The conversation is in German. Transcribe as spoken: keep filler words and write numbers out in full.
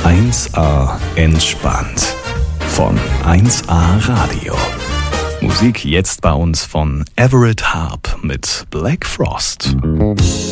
eins A entspannt von eins A Radio. Musik jetzt bei uns von Everett Harp mit Black Frost.